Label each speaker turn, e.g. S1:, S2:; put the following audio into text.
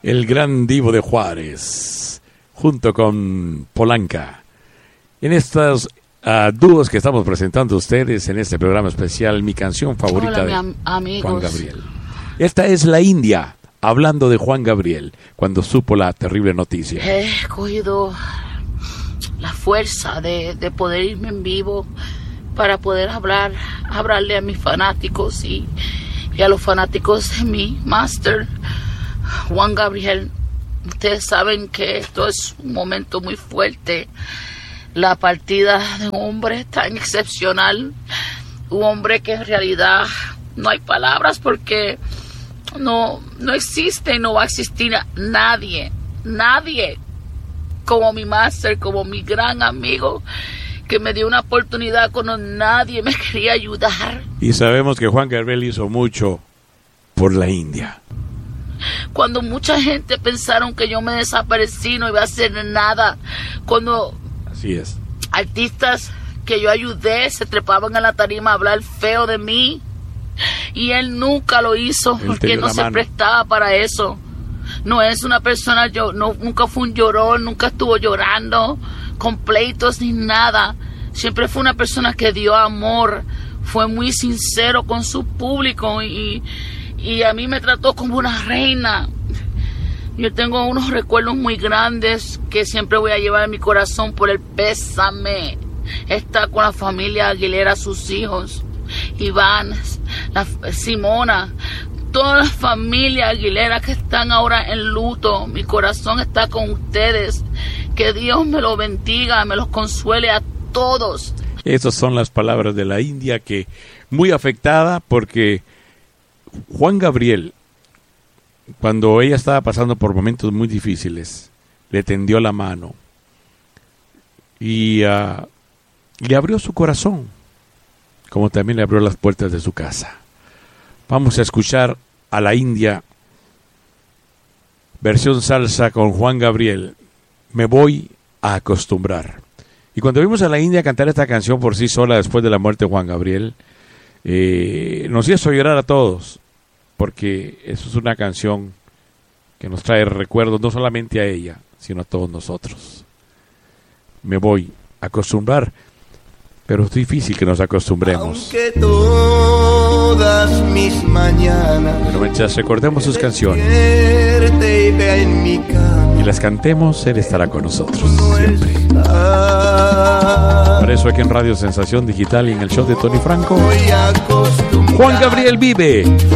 S1: el gran Divo de Juárez, junto con Polanca. En estos dúos que estamos presentando a ustedes en este programa especial, mi canción favorita.
S2: Hola,
S1: de
S2: amigos.
S1: Juan Gabriel. Esta es La India, hablando de Juan Gabriel, cuando supo la terrible noticia.
S2: He cogido la fuerza de poder irme en vivo para poder hablarle a mis fanáticos y a los fanáticos de mi máster, Juan Gabriel. Ustedes saben que esto es un momento muy fuerte. La partida de un hombre tan excepcional, un hombre que en realidad no hay palabras porque no existe y no va a existir nadie como mi máster, como mi gran amigo, que me dio una oportunidad cuando nadie me quería ayudar.
S1: Y sabemos que Juan Gabriel hizo mucho por la India.
S2: Cuando mucha gente pensaron que yo me desaparecí, no iba a hacer nada. Cuando
S1: así es,
S2: artistas que yo ayudé se trepaban a la tarima a hablar feo de mí, y él nunca lo hizo porque no se prestaba para eso. No es una persona, nunca fue un llorón, nunca estuvo llorando con pleitos ni nada. Siempre fue una persona que dio amor, fue muy sincero con su público y a mí me trató como una reina. Yo tengo unos recuerdos muy grandes que siempre voy a llevar en mi corazón por el pésame. Está con la familia Aguilera, sus hijos, Iván, Simona, toda la familia Aguilera que están ahora en luto. Mi corazón está con ustedes. Que Dios me los bendiga, me los consuele a todos.
S1: Esas son las palabras de la India, que muy afectada porque Juan Gabriel, cuando ella estaba pasando por momentos muy difíciles, le tendió la mano y le abrió su corazón, como también le abrió las puertas de su casa. Vamos a escuchar a la India, versión salsa con Juan Gabriel, Me voy a acostumbrar. Y cuando vimos a la India cantar esta canción por sí sola después de la muerte de Juan Gabriel, nos hizo llorar a todos, porque eso es una canción que nos trae recuerdos no solamente a ella, sino a todos nosotros. Me voy a acostumbrar, pero es difícil que nos acostumbremos.
S3: Aunque todas mis mañanas,
S1: pero mientras recordemos sus canciones
S3: y vea en mi cama,
S1: y las cantemos, Él estará con nosotros siempre. Por eso aquí en Radio Sensación Digital y en el show de Tony Franco, Juan Gabriel vive.